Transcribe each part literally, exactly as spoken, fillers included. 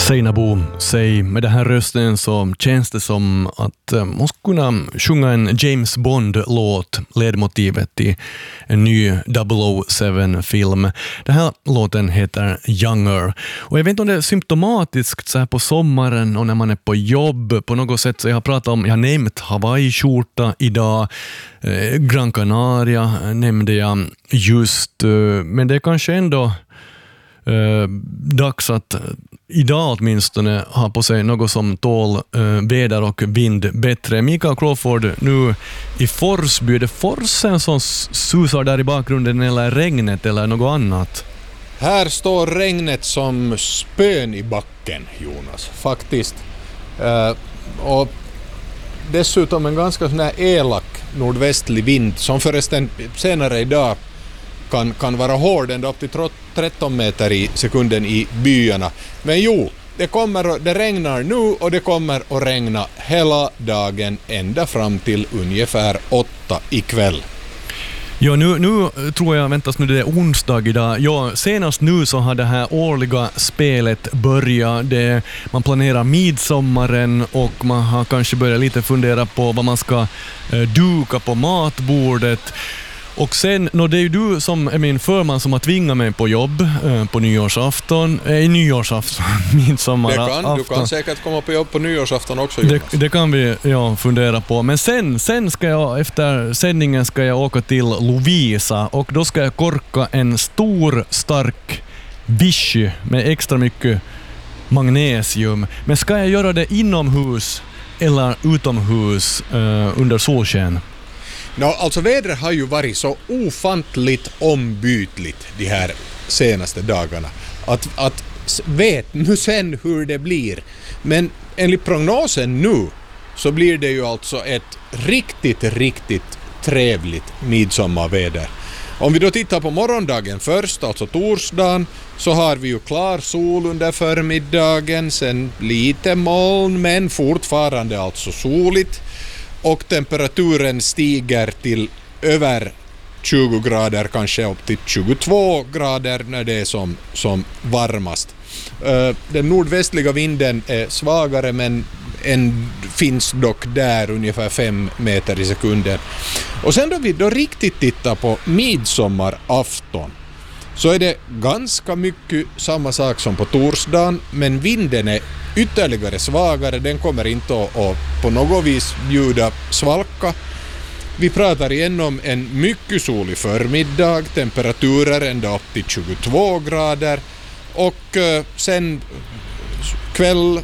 Seinabo, säg med den här rösten så känns det som att man skulle kunna sjunga en James Bond-låt, ledmotivet i en ny double oh seven-film. Den här låten heter Younger. Och jag vet inte om det är symptomatiskt så här på sommaren och när man är på jobb på något sätt. Så jag har pratat om, jag har nämnt Hawaii-skjorta idag, eh, Gran Canaria nämnde jag just, eh, men det är kanske ändå eh, dags att idag åtminstone ha på sig något som tål eh, väder och vind bättre. Mikael Crawford, nu i Forsby, är det forsen som susar där i bakgrunden eller regnet eller något annat? Här står regnet som spön i backen, Jonas, faktiskt. Uh, och dessutom en ganska sån här elak nordvästlig vind som förresten senare idag kan, kan vara hård ända upp till tretton meter i sekunden i byarna. Men jo, det, kommer, det regnar nu och det kommer att regna hela dagen ända fram till ungefär åtta ikväll. Ja, nu, nu tror jag, väntas nu det är onsdag idag. Ja, senast nu så har det här årliga spelet börjat. Det, man planerar midsommaren och man har kanske börjat lite fundera på vad man ska eh, duka på matbordet. Och sen, no, det är ju du som är min förman som har tvingat mig på jobb eh, på nyårsafton, eh, nyårsafton, midsommarafton. Det kan, du kan säkert komma på jobb på nyårsafton också, Jonas. Det, det kan vi ja, fundera på. Men sen, sen ska jag, efter sändningen ska jag åka till Lovisa och då ska jag korka en stor, stark vichy med extra mycket magnesium. Men ska jag göra det inomhus eller utomhus eh, under solsken? No, alltså vädret har ju varit så ofantligt ombytligt de här senaste dagarna att, att vet nu sen hur det blir. Men enligt prognosen nu så blir det ju alltså ett riktigt, riktigt trevligt midsommarväder. Om vi då tittar på morgondagen först, alltså torsdagen, så har vi ju klar sol under förmiddagen, sen lite moln men fortfarande alltså soligt. Och temperaturen stiger till över tjugo grader, kanske upp till tjugotvå grader när det är som, som varmast. Den nordvästliga vinden är svagare men en finns dock där ungefär fem meter i sekunden. Och sen då vi då riktigt tittar på midsommarafton så är det ganska mycket samma sak som på torsdagen, men vinden är ytterligare svagare, den kommer inte att, att på något vis bjuda svalka. Vi pratar igen om en mycket solig förmiddag, temperaturer ända upp till tjugotvå grader och uh, sen kväll,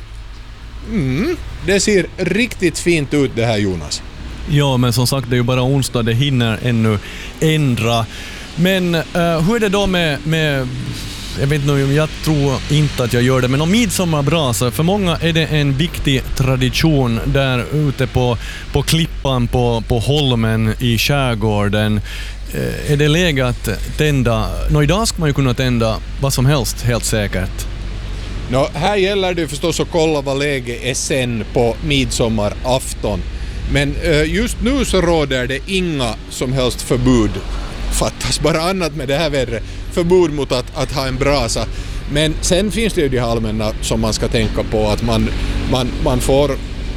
mm, det ser riktigt fint ut det här, Jonas. Ja, men som sagt det är ju bara onsdag, det hinner ännu ändra. Men uh, hur är det då med, med jag vet inte, jag tror inte att jag gör det, men om midsommarbrasa, för många är det en viktig tradition där ute på, på klippan på, på holmen i skärgården. Eh, är det läge att tända, nå idag ska man ju kunna tända vad som helst helt säkert. Nå, här gäller det förstås att kolla vad läget är sen på midsommarafton. Men eh, just nu så råder det inga som helst förbud. Fattas bara annat med det här vädret. Förbud mot att, att ha en brasa. Men sen finns det ju de allmänna som man ska tänka på, att man, man, man får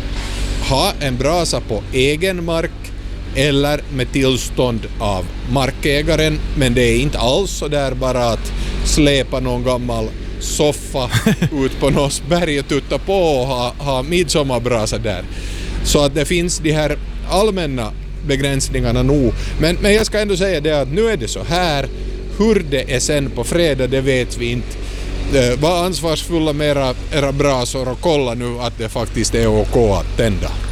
ha en brasa på egen mark eller med tillstånd av markägaren, men det är inte alls så där bara att släpa någon gammal soffa ut på något berg och tutta på och ha, ha midsommarbrasa där. Så att det finns de här allmänna begränsningarna nog. Men, men jag ska ändå säga det att nu är det så här. Hur det är sen på fredag, det vet vi inte. Var ansvarsfulla med era, era brasor och kolla nu att det faktiskt är okej att tända.